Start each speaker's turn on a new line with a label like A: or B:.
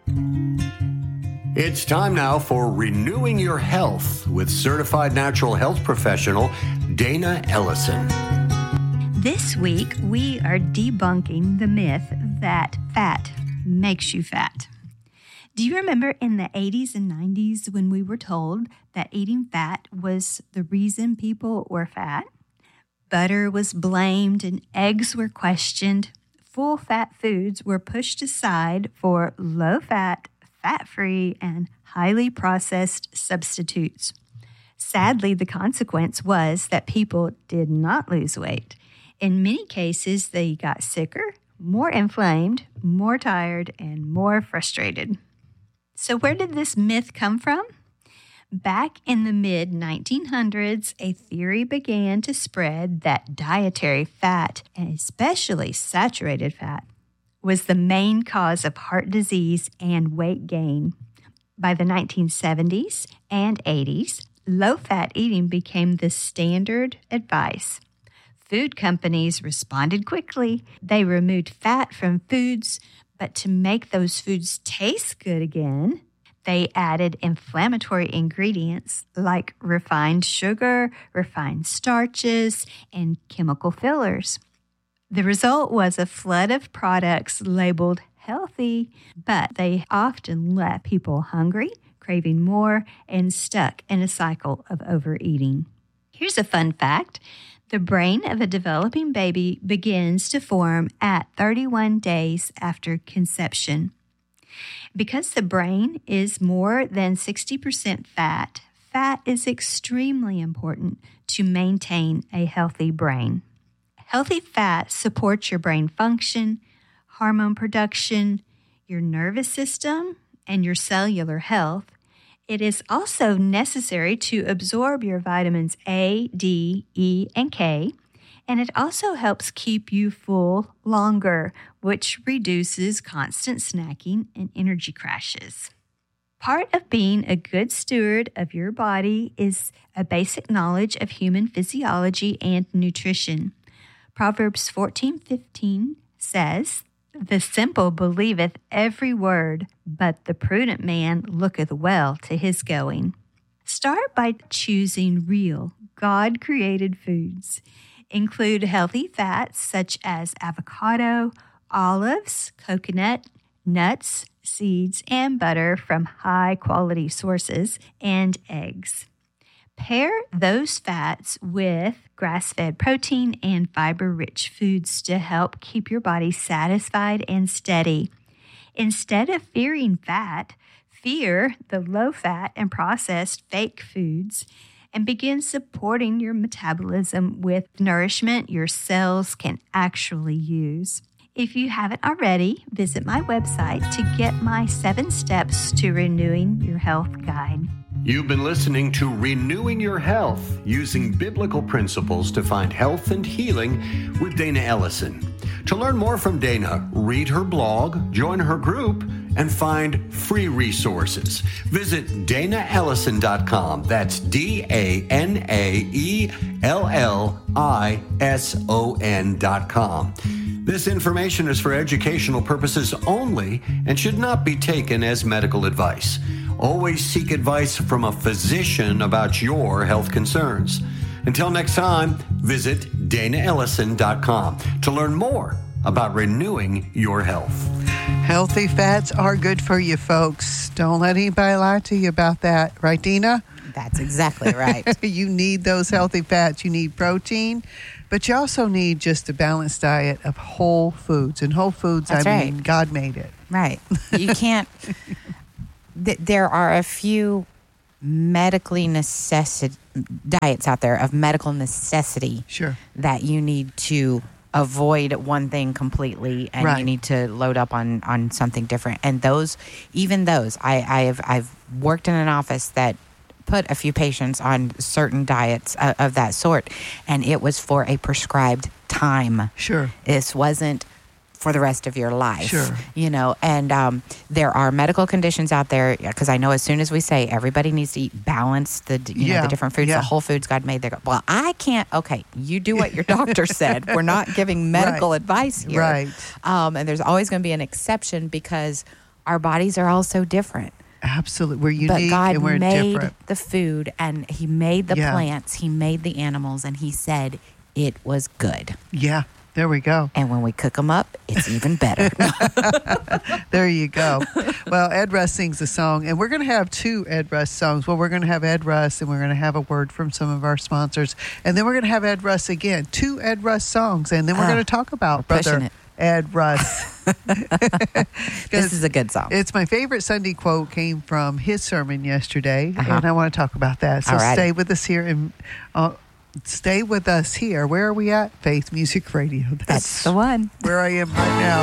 A: It's time now for Renewing Your Health with certified natural health professional Dana Ellison.
B: This week, we are debunking the myth that fat makes you fat. Do you remember in the 80s and 90s when we were told that eating fat was the reason people were fat? Butter was blamed and eggs were questioned. Full-fat foods were pushed aside for low-fat, fat-free, and highly processed substitutes. Sadly, the consequence was that people did not lose weight. In many cases, they got sicker, more inflamed, more tired, and more frustrated. So where did this myth come from? Back in the mid-1900s, a theory began to spread that dietary fat, and especially saturated fat, was the main cause of heart disease and weight gain. By the 1970s and 80s, low-fat eating became the standard advice. Food companies responded quickly. They removed fat from foods, but to make those foods taste good again, they added inflammatory ingredients like refined sugar, refined starches, and chemical fillers. The result was a flood of products labeled healthy, but they often left people hungry, craving more, and stuck in a cycle of overeating. Here's a fun fact. The brain of a developing baby begins to form at 31 days after conception. Because the brain is more than 60% fat, fat is extremely important to maintain a healthy brain. Healthy fat supports your brain function, hormone production, your nervous system, and your cellular health. It is also necessary to absorb your vitamins A, D, E, and K, and it also helps keep you full longer, which reduces constant snacking and energy crashes. Part of being a good steward of your body is a basic knowledge of human physiology and nutrition. Proverbs 14:15 says, "The simple believeth every word, but the prudent man looketh well to his going." Start by choosing real, God-created foods. Include healthy fats such as avocado, olives, coconut, nuts, seeds, and butter from high-quality sources, and eggs. Pair those fats with grass-fed protein and fiber-rich foods to help keep your body satisfied and steady. Instead of fearing fat, fear the low-fat and processed fake foods and begin supporting your metabolism with nourishment your cells can actually use. If you haven't already, visit my website to get my 7 steps to renewing your health guide.
A: You've been listening to Renewing Your Health, using biblical principles to find health and healing with Dana Ellison. To learn more from Dana, read her blog, join her group, and find free resources. Visit DanaEllison.com. That's DanaEllison.com. This information is for educational purposes only and should not be taken as medical advice. Always seek advice from a physician about your health concerns. Until next time, visit DanaEllison.com to learn more about renewing your health.
C: Healthy fats are good for you, folks. Don't let anybody lie to you about that. Right, Dina?
D: That's exactly right.
C: You need those healthy fats. You need protein, but you also need just a balanced diet of whole foods. And whole foods,
D: That's
C: I mean,
D: right.
C: God made it.
D: Right. You can't... There are a few medically diets out there of medical necessity.
C: Sure.
D: That you need to avoid one thing completely, and you need to load up on something different. And I've worked in an office that put a few patients on certain diets of that sort, and it was for a prescribed time.
C: Sure.
D: This wasn't for the rest of your life.
C: Sure.
D: And there are medical conditions out there, because I know as soon as we say everybody needs to eat balanced, the different foods, the whole foods God made, they go, well, I can't. Okay, you do what your doctor said. We're not giving medical advice here.
C: Right.
D: And there's always going to be an exception, because Our bodies are all so different.
C: Absolutely. We're unique
D: but God
C: and we're
D: made
C: different.
D: the food, and he made the plants, he made the animals, and he said it was good.
C: Yeah. There we go.
D: And when we cook them up, it's even better.
C: There you go. Well, Ed Russ sings a song, and we're going to have 2 Ed Russ songs. Well, we're going to have Ed Russ, and we're going to have a word from some of our sponsors. And then we're going to have Ed Russ again. 2 Ed Russ songs. And then we're going to talk about Brother Ed Russ.
D: This is a good song.
C: It's my favorite Sunday quote, came from his sermon yesterday, and I want to talk about that. So stay with us here and stay with us here. Where are we at? Faith Music Radio.
D: That's the one.
C: Where I am right now.